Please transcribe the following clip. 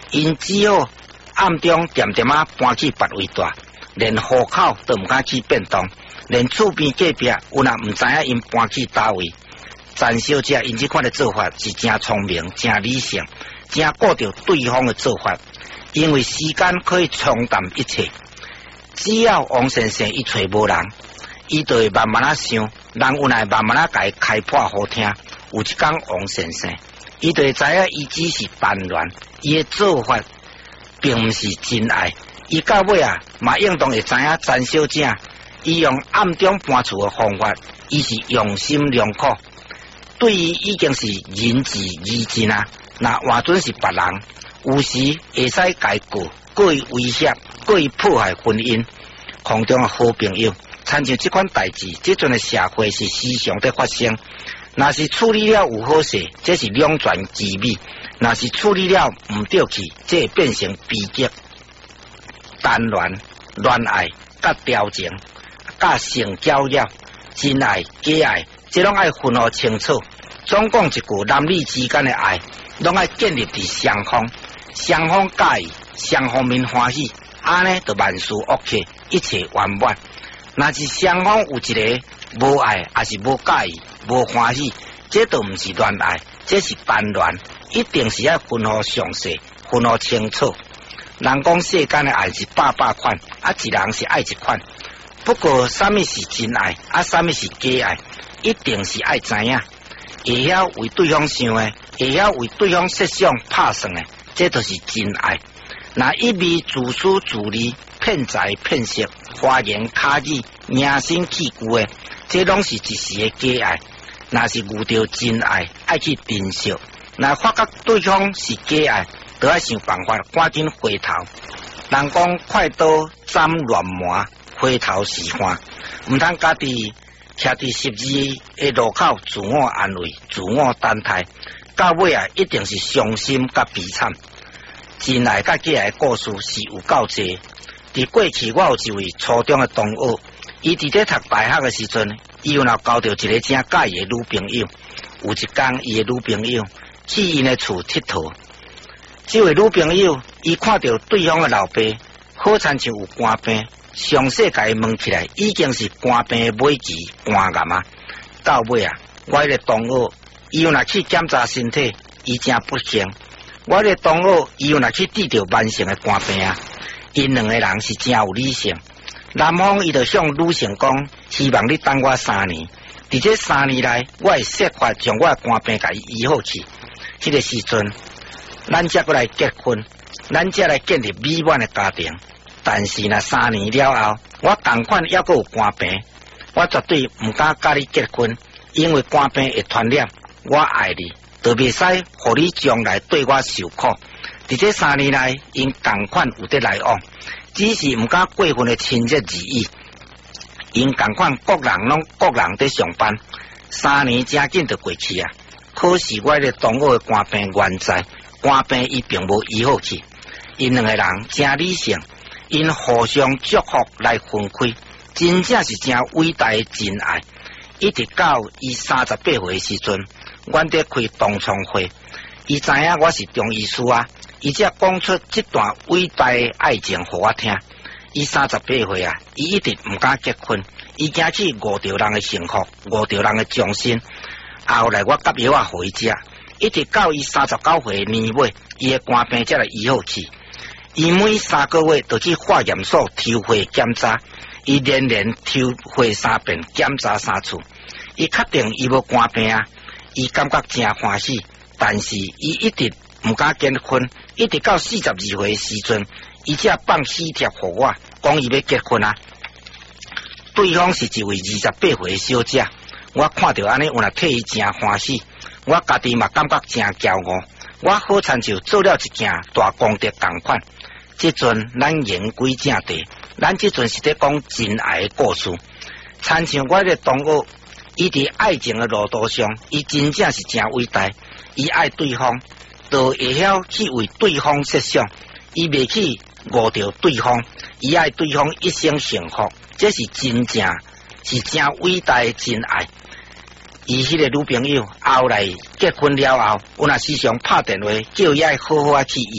因只好暗中点点啊搬去别位住，连户口都唔敢去变动，连厝边隔壁有人唔知影因搬去叨位。陈小姐因这款的做法是真聪明、真理性、真顾着对方的做法，因为时间可以冲淡一切。只要王先生伊找无人，伊就会慢慢啊想，人有来慢慢啊甲伊开破好听。有一天王先生，伊就会知影伊只是单恋，伊的做法并唔是真爱。伊到尾啊，嘛应当会知影陈小姐，伊用暗中搬厝的方法，伊是用心良苦。对于已经是仁至义尽啊，那换准是别人，有时会使解雇，故意威胁，故意破坏婚姻。空中的好朋友，参像这款代志，这阵的社会是时常在发生。若是处理了有好势，这是两全其美；若是处理了唔对去，这会变成悲剧。单恋、恋爱、甲调情、甲性交了，真爱、假爱。这拢爱分好清楚。总讲一句，男女之间的爱，拢爱建立伫双方，双方介意，双方面欢喜，安尼就万事 OK， 一切圆满。若是双方有一个无爱，还是无介意、无欢喜，这都唔是恋爱，这是单恋，一定是要分好详细，分好清楚。人讲世间的爱是百款，一人是爱一款。不过，什么是真爱，什么是假爱？一定是爱知影，会晓为对方想的，会晓为对方设想拍算的，这就是真爱。那一味自私自利、骗财骗色、花言巧语、名声器具的，这拢是一时的假爱。那是遇到真爱，爱去珍惜。那发觉对方是假爱，就要想办法赶紧回头。人讲快刀斩乱麻，回头是岸，唔通家己徛伫十字的路口自我安慰、自我等待，到尾啊一定是伤心甲悲惨。真爱甲假爱的故事是有够济。伫过去我有一位初中的同学，伊伫咧读大学的时阵，伊有交到一个真介意的女朋友。有一天，伊的女朋友去因的厝佚佗，这位女朋友伊看到对方的老爸好亲像有肝病。详细甲伊问起来，已经是肝病的尾期肝癌啊！到尾啊，我的同学伊又去检查身体，伊真不幸。我的同学伊又去治疗慢性的肝病啊！因两个人是真有理性。男方伊就向女性讲，希望你等我3年，伫这3年内，我会设法将我的肝病甲伊医好去。迄个时阵，咱才过来结婚，咱才来建立美满的家庭。但是那3年了后，我同款还阁有肝病，我绝对唔敢甲你结婚，因为肝病会传染。我爱你，就袂使互你将来对我受苦。伫这3年内，因同款有得来往，只是唔敢过分的亲热而已。因同款各人在上班，3年真紧就过去啊。可是我的同学的肝病原在，肝病伊并无医好去。因两个人真理性。因互相祝福来分开，真正是真伟大的真爱。一直到伊38岁的时阵，阮在开同窗会，伊知影我是中医师啊，伊才讲出这段伟大的爱情互我听。伊38岁啊，伊一直唔敢结婚，伊惊去误着人的幸福，误着人的忠心。后来我甲药啊互伊食，一直到伊39岁的年尾，伊的肝病才来医好去。伊每3个月就去化验所抽血检查，伊连抽血3遍，检查3次，伊确定伊无肝病啊，伊感觉真欢喜。但是伊一直唔敢结婚，一直到42岁的时阵，伊才放喜帖互我，讲伊要结婚啊。对方是一位28岁的小姐，我看到安尼，有若替伊真欢喜，我家己嘛感觉真骄傲。我好亲像做了一件大功德同款。这阵咱言归正题，咱这阵是在讲真爱的故事。亲像我的同学，伊伫爱情的路途上，伊真正是真伟大。伊爱对方，就会晓去为对方设想，伊袂去误着对方，伊爱对方一生幸福，这是真正是真伟大的真爱。伊迄个女朋友后来结婚了后，我若时常拍电话叫伊爱好好去